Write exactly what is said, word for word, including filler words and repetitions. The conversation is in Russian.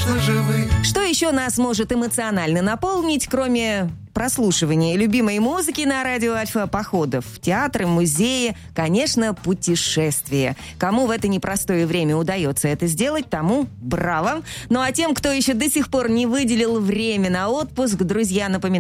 конечно же, вы. Что еще нас может эмоционально наполнить, кроме прослушивания любимой музыки на радио Альфа, походов в театры, музеи, конечно, путешествия. Кому в это непростое время удается это сделать, тому браво. Ну а тем, кто еще до сих пор не выделил время на отпуск, друзья, напоминаю,